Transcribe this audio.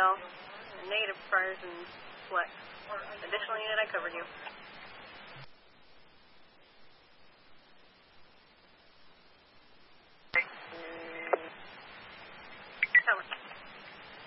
fail. Negative priors and flex. Additional unit, I covered you.